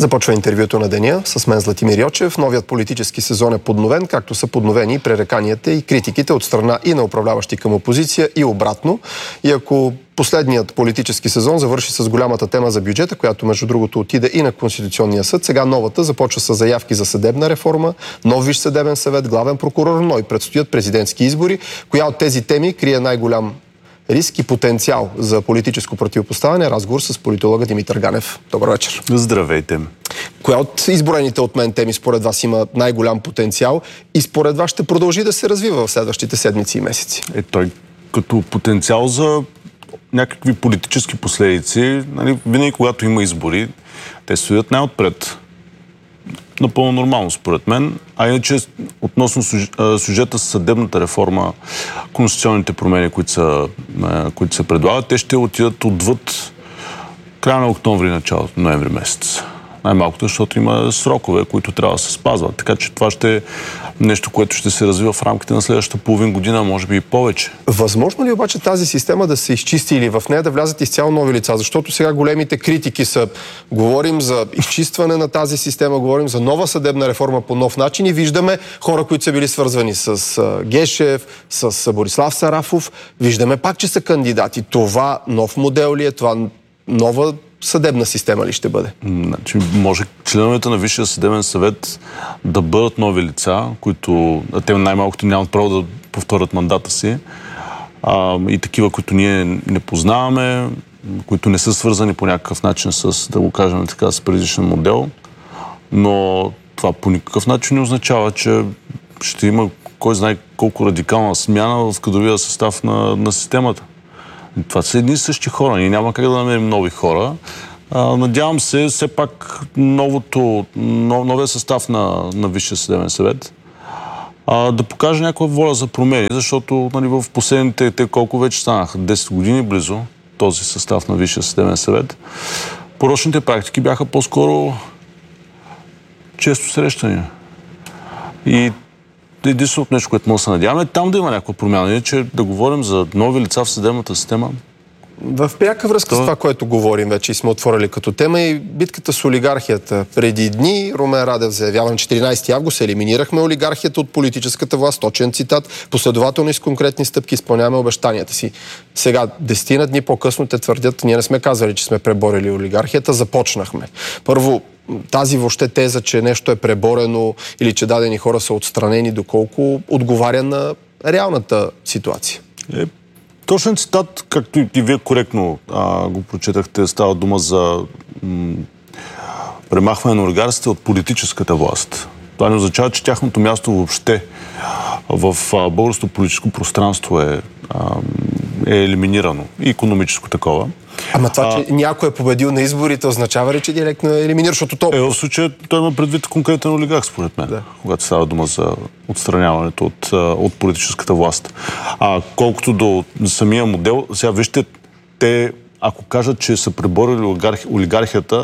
Започва интервюто на деня с мен Златимир Йочев. Новият политически сезон е подновен, както са подновени пререканията и критиките от страна и на управляващи към опозиция и обратно. И ако последният политически сезон завърши с голямата тема за бюджета, която между другото отиде и на Конституционния съд, сега новата започва с заявки за съдебна реформа, нов Висш съдебен съвет, главен прокурор, но и предстоят президентски избори. Коя от тези теми крие най-голям риск и потенциал за политическо противопоставяне? Разговор с политолога Димитър Ганев. Добър вечер. Здравейте. Коя от изброените от мен теми според вас има най-голям потенциал и според вас ще продължи да се развива в следващите седмици и месеци? Той като потенциал за някакви политически последици, нали, винаги когато има избори, те стоят най-отпред. Напълно нормално, според мен. А иначе, относно сюжета с съдебната реформа, конституционните промени, които се предлагат, те ще отидат отвъд края на октомври, началото на ноември месец. Най-малкото, защото има срокове, които трябва да се спазват. Така че това ще е нещо, което ще се развива в рамките на следващата половин година, може би и повече. Възможно ли обаче тази система да се изчисти или в нея да влязат изцяло нови лица? Защото сега големите критики са: говорим за изчистване на тази система, говорим за нова съдебна реформа по нов начин и виждаме хора, които са били свързвани с Гешев, с Борислав Сарафов. Виждаме пак, че са кандидати. Това нов модел ли е? Това нова съдебна система ли ще бъде? Значи, може членовете на Висшия съдебен съвет да бъдат нови лица, които те най-малкото нямат право да повторят мандата си, и такива, които ние не познаваме, които не са свързани по някакъв начин с, да го кажем така, с предишен модел, но това по никакъв начин не означава, че ще има кой знае колко радикална смяна в кадровия състав на системата. Това са едни и същи хора. Ние няма как да намерим нови хора. Надявам се, все пак новия състав на Висшия съдебен съвет да покаже някаква воля за промени, защото нали, в последните, колко вече станаха, 10 години близо, този състав на Висшия съдебен съвет, порочните практики бяха по-скоро често срещани. И единственото нещо, което може да се надяваме, там да има някаква промяна, че да говорим за нови лица в съдебната система. В пряка връзка с това, което говорим вече и сме отворили като тема, и битката с олигархията. Преди дни Румен Радев заявява: на 14 август елиминирахме олигархията от политическата власт. Точен цитат. Последователно и с конкретни стъпки изпълняваме обещанията си. Сега, 10 дни по-късно те твърдят: ние не сме казали, че сме преборили олигархията, започнахме. Първо, тази въобще теза, че нещо е преборено или че дадени хора са отстранени, доколко отговаря на реалната ситуация? Точен цитат, както и вие коректно го прочетахте, става дума за премахване на олигарсите от политическата власт. Това не означава, че тяхното място въобще в българското политическо пространство е елиминирано. И икономическо такова. Ама това, че някой е победил на изборите, означава ли, че директно е елиминира, защото то... В случая той има предвид конкретен олигарх, според мен, да, когато става дума за отстраняването от политическата власт. Колкото до самия модел, сега вижте, те, ако кажат, че са преборили олигархията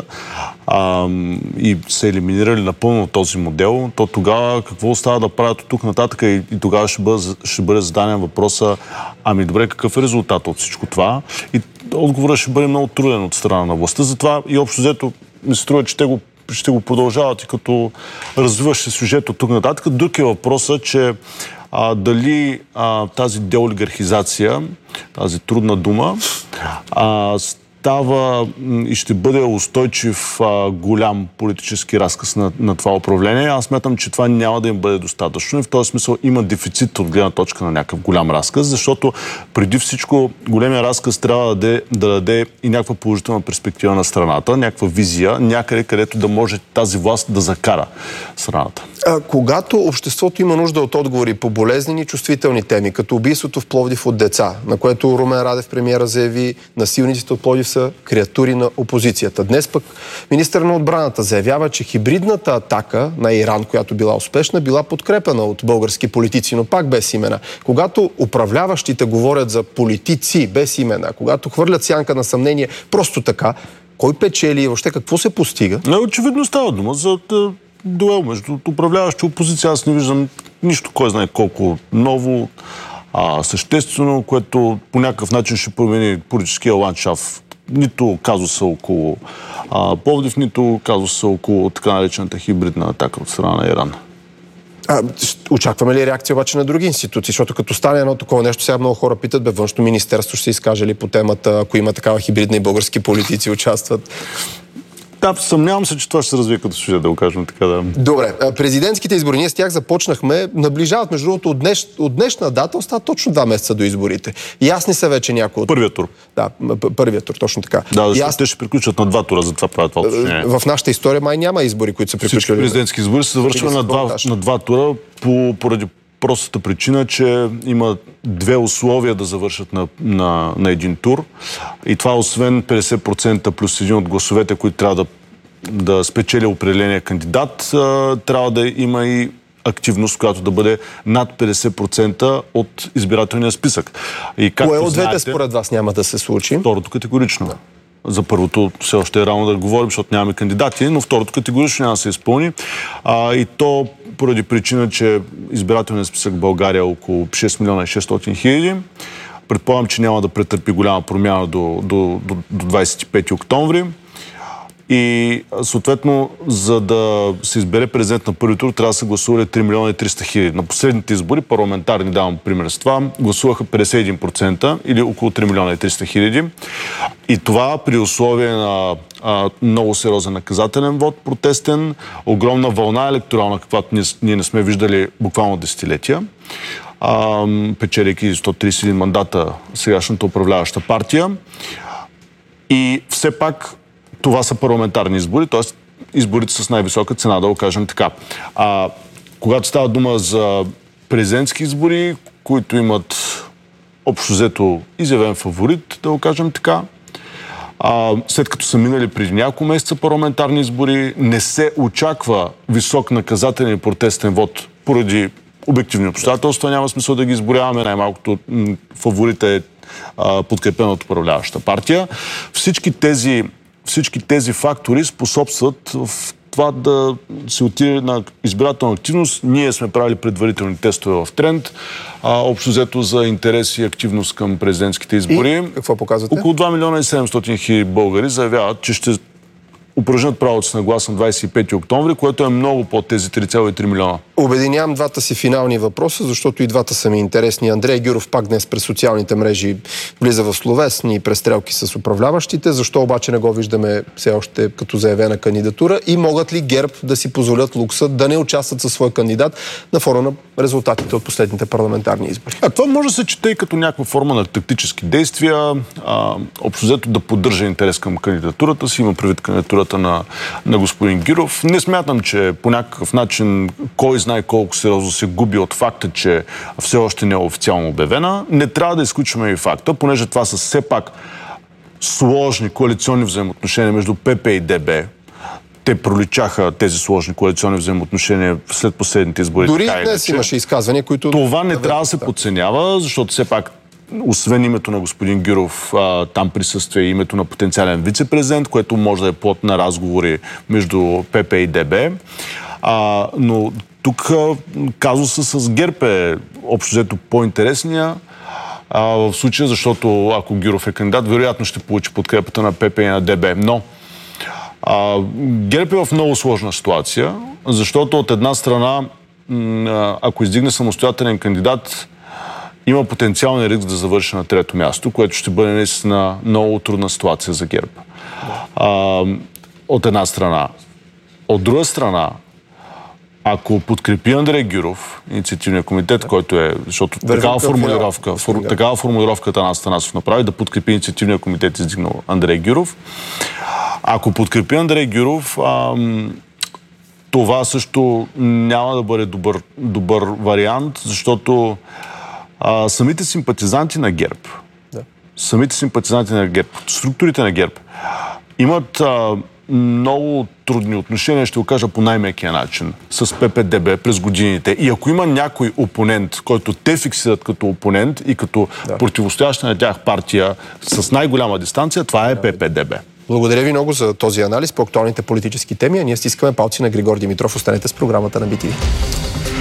и са елиминирали напълно този модел, то тогава какво остава да правят от тук нататък и тогава ще бъде зададен въпроса: ами добре, какъв е резултат от всичко това? И отговорът ще бъде много труден от страна на властта. Затова и общо взето ми се струва, че ще го продължават и като развиващ сюжет от тук нататък. Друг е въпросът, че дали тази деолигархизация, тази трудна дума, става и ще бъде устойчив голям политически разказ на това управление. Аз смятам, че това няма да им бъде достатъчно и в този смисъл има дефицит от гледна точка на някакъв голям разказ, защото преди всичко големия разказ трябва да даде и някаква положителна перспектива на страната, някаква визия, някъде, където да може тази власт да закара страната. Когато обществото има нужда от отговори по болезнени и чувствителни теми, като убийството в Пловдив от деца, на което Румен Радев, премиера, заяви: насилниците от Пловдив са креатури на опозицията. Днес пък министър на отбраната заявява, че хибридната атака на Иран, която била успешна, била подкрепена от български политици, но пак без имена. Когато управляващите говорят за политици без имена, когато хвърлят сянка на съмнение просто така, кой печели и въобще какво се постига? Очевидно става дума за дуел между управляващи опозиция. Аз не виждам нищо, кой знае колко ново, съществено, което по някакъв начин ще промени политическия ландшафт нито казуса около Пловдив, нито казуса около така наречената хибридна атака от страна на Иран. Очакваме ли реакция обаче на други институции? Защото като стане едно такова нещо, сега много хора питат, външно министерство ще се изкаже ли по темата, ако има такава хибридна и български политици участват? Да, съмнявам се, че това ще се развие като сюжет, да го кажем така, да. Добре, президентските избори, ние с тях започнахме, наближават между другото от днешна дата, остават точно 2 месеца до изборите. Ясни са вече някои от... Първият тур. Да, първият тур, точно така. Да, защото те ще приключат на 2 тура, затова правят това уточнение. В нашата история май няма избори, които са приключили. Всички президентски избори се завършват на 2 тура поради простата причина, че има 2 условия да завършат на един тур. И това освен 50% плюс един от гласовете, които трябва да спечели определения кандидат, трябва да има и активност, която да бъде над 50% от избирателния списък. И кое от двете според вас няма да се случи? Второто категорично. Да. За първото все още е рано да говорим, защото нямаме кандидати, но второто категорично няма да се изпълни. И то поради причина, че избирателният списък в България е около 6 милиона и 600 хиляди. Предполагам, че няма да претърпи голяма промяна до 25 октомври. И съответно, за да се избере президент на първи тур, трябва да са гласували 3 милиона и 300 хиляди. На последните избори, парламентарни, давам пример с това, гласуваха 51% или около 3 милиона и 300 хиляди. И това при условие на много сериозен наказателен вод, протестен, огромна вълна електорална, каквато ние не сме виждали буквално десетилетия, печелейки 131 мандата сегашната управляваща партия. И все пак това са парламентарни избори, т.е. изборите с най-висока цена, да го кажем така. Когато става дума за президентски избори, които имат общо взето изявен фаворит, да го кажем така, след като са минали преди няколко месеца парламентарни избори, не се очаква висок наказателен и протестен вод поради обективни обстоятелства. Няма смисъл да ги изборяваме. Най-малкото фаворит е подкрепен от управляваща партия. Всички тези фактори способстват в това да се отиде на избирателна активност. Ние сме правили предварителни тестове в Тренд. Общо взето за интерес и активност към президентските избори. И какво показвате? Около 2 милиона и 700 хиляди българи заявяват, че ще упражнят правото си на глас на 25 октомври, което е много под тези 3,3 милиона. Обединявам двата си финални въпроса, защото и двата са ми интересни. Андрей Гюров пак днес през социалните мрежи влиза в словесни престрелки с управляващите. Защо обаче не го виждаме все още като заявена кандидатура? И могат ли ГЕРБ да си позволят лукса да не участват със свой кандидат на фона на резултатите от последните парламентарни избори? Това може да се чете и като някаква форма на тактически действия. Общо взето да поддържа интерес към кандидатурата си. Има предвид кандидатурата на господин Гюров. Не смятам, че по някакъв начин кой знае колко сериозно се губи от факта, че все още не е официално обявена. Не трябва да изключваме и факта, понеже това са все пак сложни коалиционни взаимоотношения между ПП и ДБ. Те проличаха тези сложни коалиционни взаимоотношения след последните избори. Дори днес имаше изказвания, които... Това не трябва да се подценява, защото все пак освен името на господин Гюров, там присъства и името на потенциален вице-президент, което може да е плод на разговори между ПП и ДБ. Но тук казуса с ГЕРБ е общо взето по-интересния в случая, защото ако Гюров е кандидат, вероятно ще получи подкрепата на ПП и на ДБ. Но ГЕРБ е в много сложна ситуация, защото от една страна, ако издигне самостоятелен кандидат, има потенциален риск да завърши на трето място, което ще бъде наистина много трудна ситуация за ГЕРБ. От една страна. От друга страна, ако подкрепи Андрей Гюров, инициативния комитет, който е, защото такава формулировката Атанас Атанасов направи, да подкрепи инициативния комитет, издигнал Андрей Гюров. Ако подкрепи Андрей Гюров, това също няма да бъде добър вариант, защото самите симпатизанти на ГЕРБ, структурите на ГЕРБ имат много трудни отношения, ще го кажа по най-мекия начин, с ПП-ДБ през годините. И ако има някой опонент, който те фиксират като опонент и като противостояща на тях партия с най-голяма дистанция, това е ПП-ДБ. Благодаря ви много за този анализ по актуалните политически теми, а ние стискаме палци на Григор Димитров. Останете с програмата на BTV.